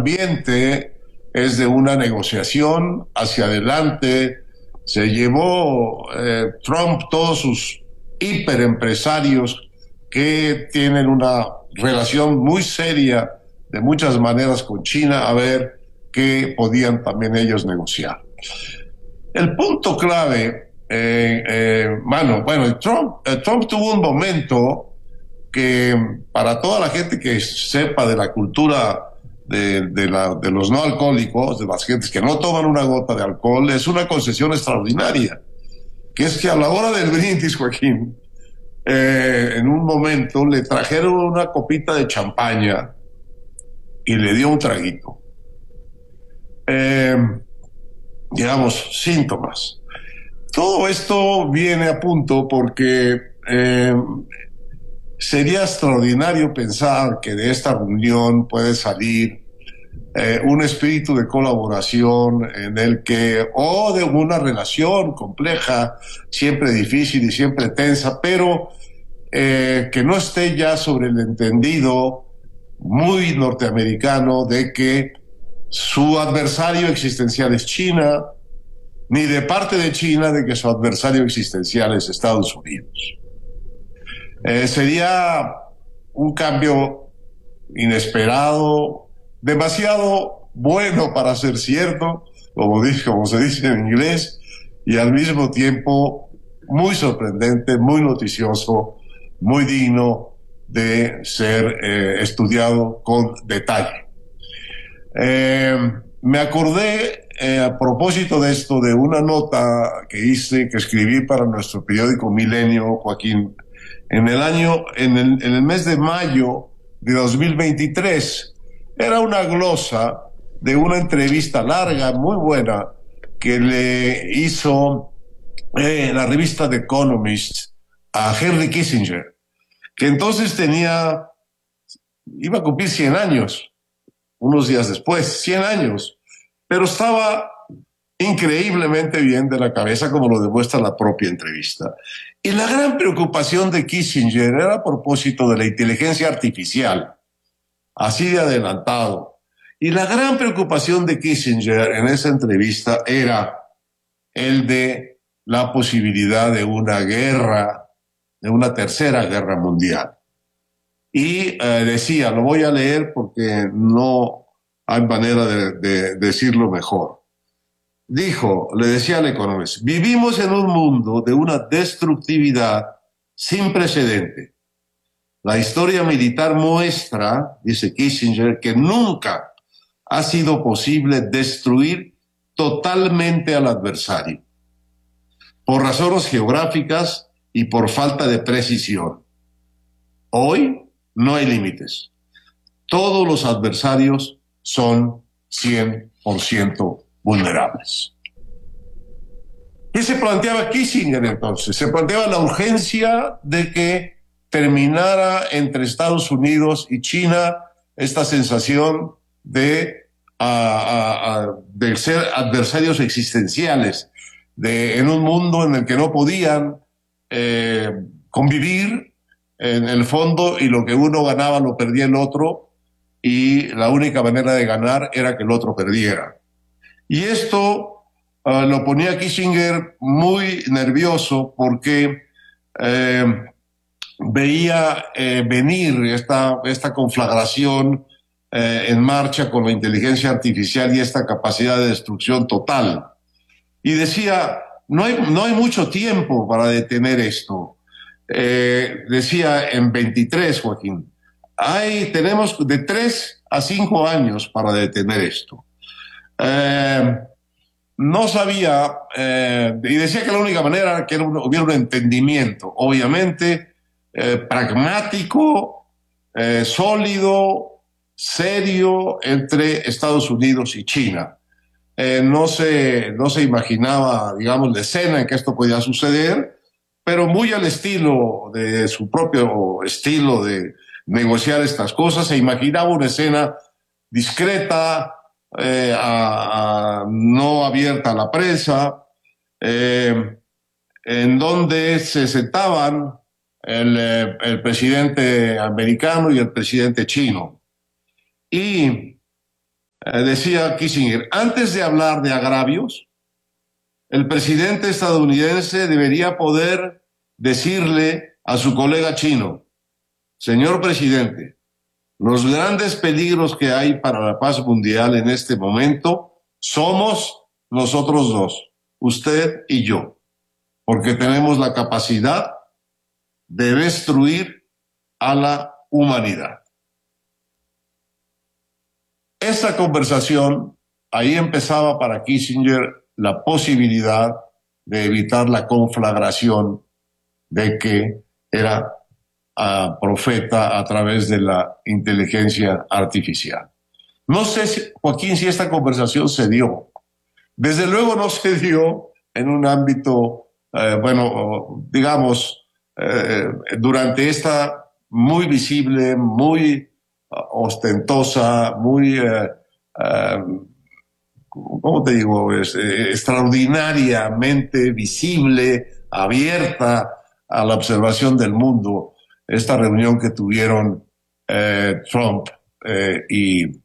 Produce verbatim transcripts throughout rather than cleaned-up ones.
ambiente es de una negociación hacia adelante. Se llevó eh, Trump todos sus hiperempresarios que tienen una relación muy seria de muchas maneras con China, a ver qué podían también ellos negociar. El punto clave, eh, eh, bueno, bueno, Trump, eh, Trump tuvo un momento que para toda la gente que sepa de la cultura de, de, la, de los no alcohólicos, de las gentes que no toman una gota de alcohol, es una concesión extraordinaria, que es que a la hora del brindis, Joaquín, eh, en un momento le trajeron una copita de champaña y le dio un traguito. Eh, digamos, síntomas. Todo esto viene a punto porque eh, sería extraordinario pensar que de esta reunión puede salir eh, un espíritu de colaboración en el que, o de una relación compleja, siempre difícil y siempre tensa, pero eh, que no esté ya sobre el entendido muy norteamericano de que su adversario existencial es China, ni de parte de China de que su adversario existencial es Estados Unidos. Eh, sería un cambio inesperado, demasiado bueno para ser cierto, como, dice, como se dice en inglés, y al mismo tiempo muy sorprendente, muy noticioso, muy digno de ser eh, estudiado con detalle. Eh, me acordé eh, a propósito de esto de una nota que hice, que escribí para nuestro periódico Milenio, Joaquín, en el año, en el, en el mes de mayo de dos mil veintitrés. Era una glosa de una entrevista larga, muy buena, que le hizo eh, la revista The Economist a Henry Kissinger, que entonces tenía, iba a cumplir cien años, unos días después, cien años, pero estaba increíblemente bien de la cabeza, como lo demuestra la propia entrevista. Y la gran preocupación de Kissinger era a propósito de la inteligencia artificial, así de adelantado. Y la gran preocupación de Kissinger en esa entrevista era el de la posibilidad de una guerra, de una tercera guerra mundial. Y eh, decía, lo voy a leer porque no hay manera de, de decirlo mejor. Dijo, le decía al Economist, vivimos en un mundo de una destructividad sin precedente. La historia militar muestra, dice Kissinger, que nunca ha sido posible destruir totalmente al adversario, por razones geográficas y por falta de precisión. Hoy no hay límites. Todos los adversarios son cien por ciento vulnerables. ¿Qué se planteaba Kissinger entonces? Se planteaba la urgencia de que terminara entre Estados Unidos y China esta sensación de, a, a, a, de ser adversarios existenciales, de, en un mundo en el que no podían eh, convivir en el fondo, y lo que uno ganaba lo perdía el otro, y la única manera de ganar era que el otro perdiera. Y esto uh, lo ponía Kissinger muy nervioso porque eh, veía eh, venir esta, esta conflagración eh, en marcha con la inteligencia artificial y esta capacidad de destrucción total. Y decía, no hay, no hay mucho tiempo para detener esto. Eh, decía en veintitrés, Joaquín, hay, tenemos de tres a cinco años para detener esto. Eh, no sabía, eh, y decía que la única manera era que hubiera un entendimiento, obviamente, eh, pragmático, eh, sólido, serio, entre Estados Unidos y China. Eh, no se, no se imaginaba, digamos, la escena en que esto podía suceder, pero muy al estilo de su propio estilo de negociar estas cosas, se imaginaba una escena discreta, eh, a, a, no abierta a la prensa, eh, en donde se sentaban el, el presidente americano y el presidente chino. Y eh, decía Kissinger, antes de hablar de agravios, el presidente estadounidense debería poder decirle a su colega chino, señor presidente, los grandes peligros que hay para la paz mundial en este momento somos nosotros dos, usted y yo, porque tenemos la capacidad de destruir a la humanidad. Esta conversación, ahí empezaba para Kissinger la posibilidad de evitar la conflagración de que era uh, profeta a través de la inteligencia artificial. No sé, si, Joaquín, si esta conversación se dio. Desde luego no se dio en un ámbito, eh, bueno, digamos, eh, durante esta muy visible, muy uh, ostentosa, muy, uh, uh, ¿cómo te digo?, es, eh, extraordinariamente visible, abierta a la observación del mundo, esta reunión que tuvieron eh, Trump eh, y, y,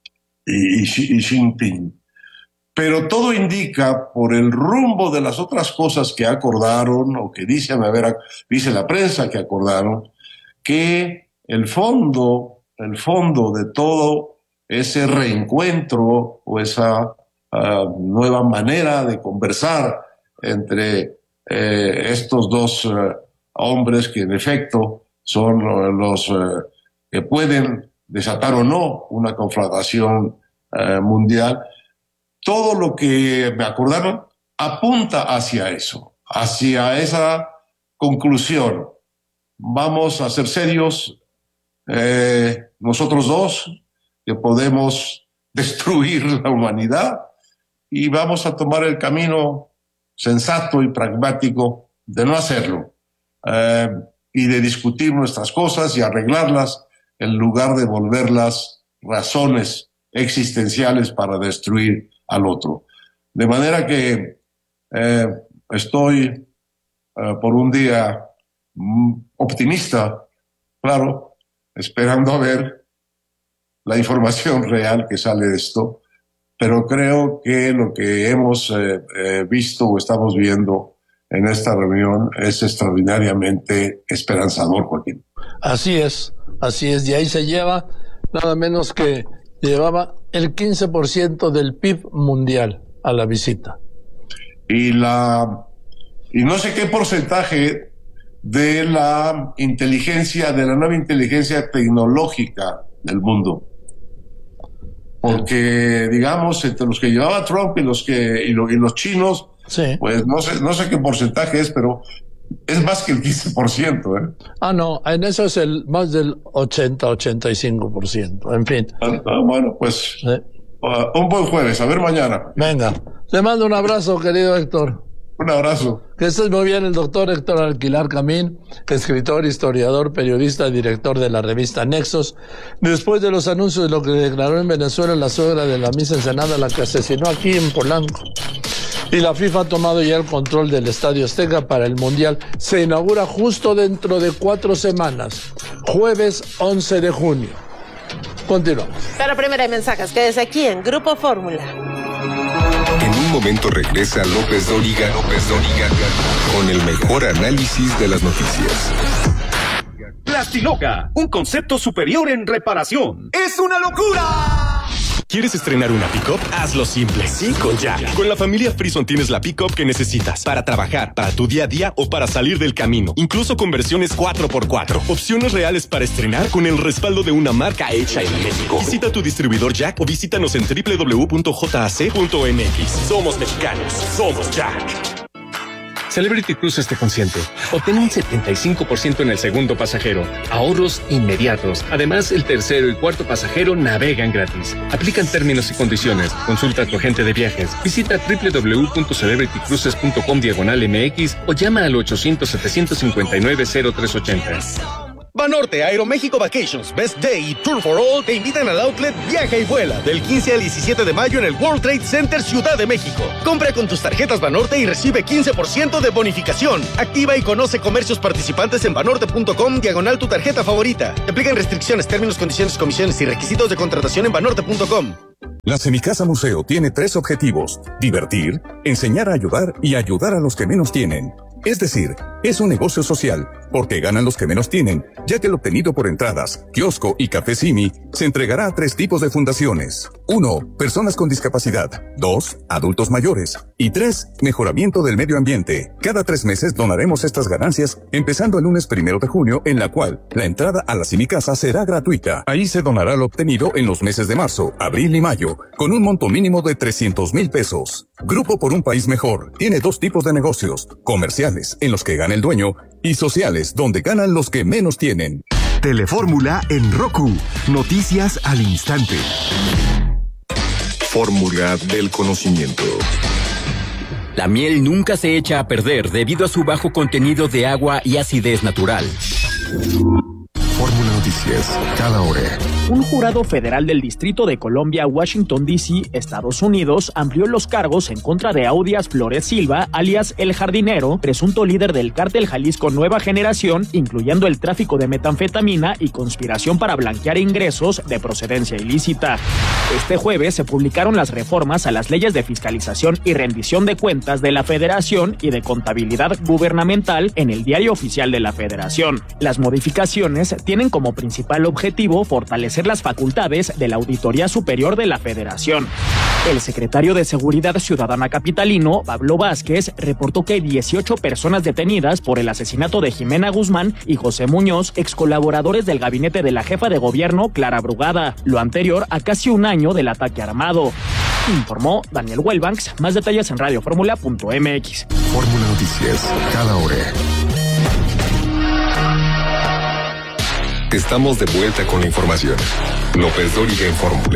y Xi Jinping. Pero todo indica, por el rumbo de las otras cosas que acordaron, o que dice, a ver, dice la prensa que acordaron, que el fondo, el fondo de todo ese reencuentro o esa uh, nueva manera de conversar entre eh, estos dos uh, hombres que en efecto son uh, los uh, que pueden desatar o no una conflagración uh, mundial. Todo lo que me acordaron apunta hacia eso, hacia esa conclusión. Vamos a ser serios, eh, nosotros dos, que podemos destruir la humanidad, y vamos a tomar el camino sensato y pragmático de no hacerlo, eh, y de discutir nuestras cosas y arreglarlas en lugar de volverlas razones existenciales para destruir al otro. De manera que eh, estoy eh, por un día mm, optimista, claro, esperando a ver la información real que sale de esto, pero creo que lo que hemos eh, eh, visto o estamos viendo en esta reunión es extraordinariamente esperanzador, Joaquín. Así es, así es, y ahí se lleva nada menos que llevaba el quince por ciento del P I B mundial a la visita. Y la y no sé qué porcentaje de la inteligencia, de la nueva inteligencia tecnológica del mundo. Porque, digamos, entre los que llevaba Trump y los que y, lo, y los chinos, sí, pues no sé, no sé qué porcentaje es, pero es más que el quince por ciento, ¿eh? Ah, no, en eso es el más del ochenta, ochenta y cinco por ciento, en fin. Ah, ah, bueno, pues sí. uh, un buen jueves, a ver mañana. Venga, te mando un abrazo, querido Héctor. Un abrazo. Que estés muy bien, el doctor Héctor Alquilar Camín, escritor, historiador, periodista, director de la revista Nexos. Después de los anuncios de lo que declaró en Venezuela la suegra de la Miss Ensenada, la que asesinó aquí en Polanco. Y la FIFA ha tomado ya el control del Estadio Azteca para el Mundial. Se inaugura justo dentro de cuatro semanas, jueves once de junio. Continuamos. Pero primero hay mensajes, quédese aquí en Grupo Fórmula. En un momento regresa López Dóriga, López Dóriga, con el mejor análisis de las noticias. Plastiloca, un concepto superior en reparación. ¡Es una locura! ¿Quieres estrenar una pick-up? Hazlo simple, sí, con Jack. Con la familia Frison tienes la pick-up que necesitas para trabajar, para tu día a día o para salir del camino. Incluso con versiones cuatro por cuatro. Opciones reales para estrenar con el respaldo de una marca hecha en México. Visita tu distribuidor Jack o visítanos en doble u doble u doble u punto j a c punto m x. Somos mexicanos, somos Jack. Celebrity Cruises te consiente. Obtén un setenta y cinco por ciento en el segundo pasajero. Ahorros inmediatos. Además, el tercero y cuarto pasajero navegan gratis. Aplican términos y condiciones. Consulta a tu agente de viajes. Visita doble u doble u doble u punto celebrity cruises punto com diagonal m x o llama al ochocientos, setecientos cincuenta y nueve, cero tres ochenta. Banorte, Aeroméxico Vacations, Best Day y Tour for All te invitan al outlet Viaja y Vuela del quince al diecisiete de mayo en el World Trade Center Ciudad de México. Compra con tus tarjetas Banorte y recibe quince por ciento de bonificación. Activa y conoce comercios participantes en banorte punto com diagonal tu tarjeta favorita. Aplican restricciones, términos, condiciones, comisiones y requisitos de contratación en banorte punto com. La Semicasa Museo tiene tres objetivos: divertir, enseñar a ayudar y ayudar a los que menos tienen. Es decir, es un negocio social, porque ganan los que menos tienen, ya que el obtenido por entradas, kiosco y café Simi se entregará a tres tipos de fundaciones. Uno, personas con discapacidad. Dos, adultos mayores. Y tres, mejoramiento del medio ambiente. Cada tres meses donaremos estas ganancias, empezando el lunes primero de junio, en la cual la entrada a la Semicasa será gratuita. Ahí se donará lo obtenido en los meses de marzo, abril y mayo, con un monto mínimo de trescientos mil pesos. Grupo por un País Mejor tiene dos tipos de negocios: comerciales, en los que gana el dueño, y sociales, donde ganan los que menos tienen. Telefórmula en Roku. Noticias al instante. Fórmula del conocimiento. La miel nunca se echa a perder debido a su bajo contenido de agua y acidez natural. Fórmula Noticias, cada hora. Un jurado federal del Distrito de Columbia, Washington, D C, Estados Unidos, amplió los cargos en contra de Audias Flores Silva, alias El Jardinero, presunto líder del cártel Jalisco Nueva Generación, incluyendo el tráfico de metanfetamina y conspiración para blanquear ingresos de procedencia ilícita. Este jueves se publicaron las reformas a las leyes de fiscalización y rendición de cuentas de la Federación y de contabilidad gubernamental en el Diario Oficial de la Federación. Las modificaciones tienen como principal objetivo fortalecer las facultades de la Auditoría Superior de la Federación. El secretario de Seguridad Ciudadana capitalino, Pablo Vázquez, reportó que hay dieciocho personas detenidas por el asesinato de Jimena Guzmán y José Muñoz, ex colaboradores del gabinete de la jefa de gobierno, Clara Brugada, lo anterior a casi un año del ataque armado. Informó Daniel Wellbanks. Más detalles en radioformula punto m x. Fórmula Noticias, cada hora. Estamos de vuelta con la información. López Dóriga en Fórmula.